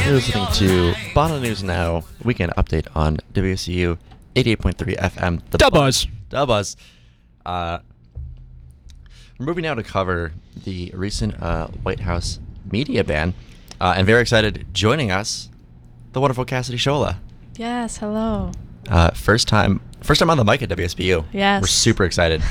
You're listening to Bono News Now, weekend update on WSU 88.3 FM. The Buzz. Buzz. We're moving now to cover the recent White House media ban, and very excited, joining us, the wonderful Cassidy Shola. Yes, hello. First time on the mic at WSBU. Yes. We're super excited.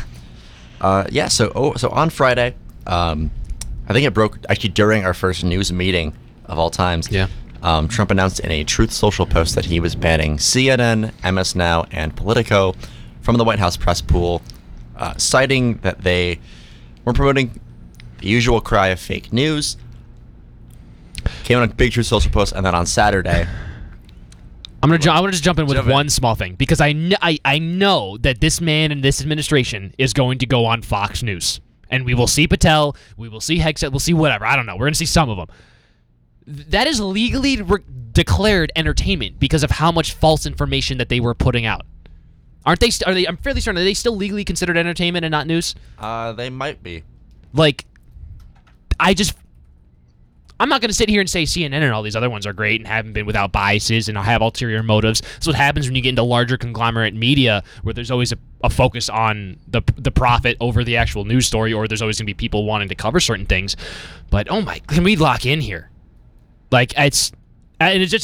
So on Friday, I think it broke actually during our first news meeting of all times. Yeah. Trump announced in a Truth Social post that he was banning CNN, MS Now, and Politico from the White House press pool, citing that they were promoting the usual cry of fake news. Came on a big Truth Social post, and then on Saturday, I want to just jump in with one small thing, because I know that this man and this administration is going to go on Fox News, and we will see Patel, we will see Hegseth, we'll see whatever. I don't know. We're going to see some of them. That is legally declared entertainment because of how much false information that they were putting out. Aren't they? Are they? I'm fairly certain. Are they still legally considered entertainment and not news? they might be. Like, I'm not going to sit here and say CNN and all these other ones are great and haven't been without biases and have ulterior motives. That's what happens when you get into larger conglomerate media, where there's always a focus on the profit over the actual news story, or there's always going to be people wanting to cover certain things. But, oh my, can we lock in here? Like, it's just